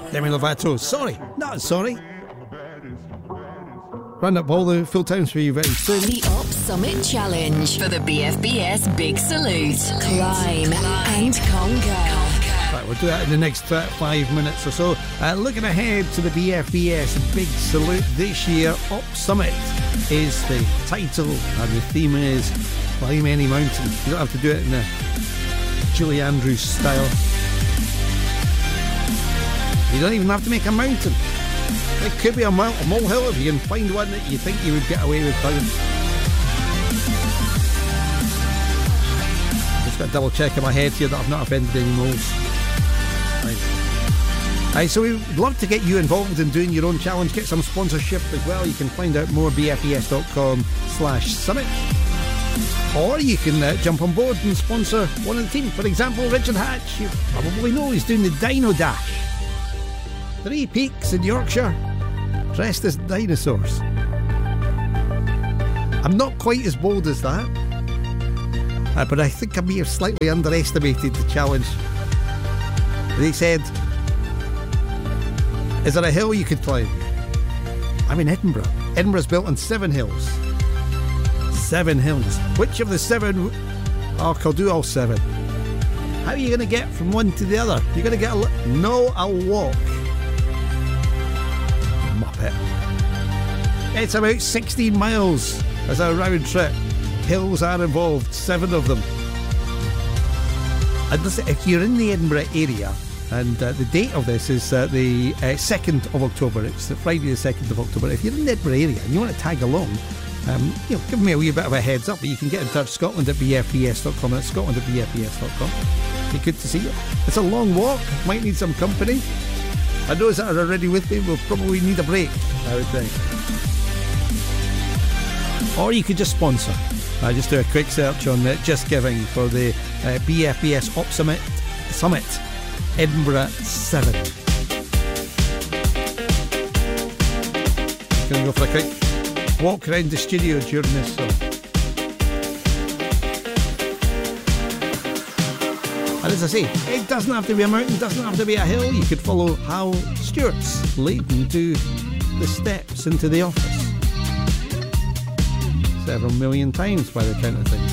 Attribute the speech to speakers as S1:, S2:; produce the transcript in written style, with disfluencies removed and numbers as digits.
S1: Demi Lovato, sorry, not sorry. Round up all the full times for you very soon.
S2: The Op Summit Challenge for the BFBS Big Salute. Climb and conquer.
S1: Right, we'll do that in the next 5 minutes or so. Looking ahead to the BFBS Big Salute this year, Op Summit is the title and the theme is Climb Any Mountain. You don't have to do it in the Julie Andrews style. You don't even have to make a mountain. It could be a molehill if you can find one that you think you would get away with climbing. Just got to double check in my head here that I've not offended any moles. Right, so we'd love to get you involved in doing your own challenge. Get some sponsorship as well. You can find out more bfbs.com/summit. Or you can jump on board and sponsor one of the team. For example, Richard Hatch, you probably know he's doing the Dino Dash. 3 peaks in Yorkshire, dressed as dinosaurs. I'm not quite as bold as that, but I think I may have slightly underestimated the challenge. They said, is there a hill you could climb? I'm in Edinburgh. Edinburgh's built on 7 hills. 7 hills. Which of the 7? Oh, I'll do all 7. How are you going to get from one to the other? You're going to get No, I'll walk. Muppet. It's about 16 miles as a round trip. Hills are involved, 7 of them. And listen, if you're in the Edinburgh area, and the date of this is the 2nd of October, it's the Friday the 2nd of October. If you're in the Edinburgh area and you want to tag along, give me a wee bit of a heads up. But you can get in touch, Scotland@bfbs.com. That's Scotland@bfbs.com. Be good to see you. It's a long walk, might need some company. And those that are already with me will probably need a break, I would think. Or you could just sponsor. Just do a quick search on Just Giving for the BFBS Op Summit Edinburgh 7. Gonna go for a quick walk around the studio during this song. And as I say, it doesn't have to be a mountain, doesn't have to be a hill. You could follow Hal Stewart's leading to the steps into the office several million times by the count of things.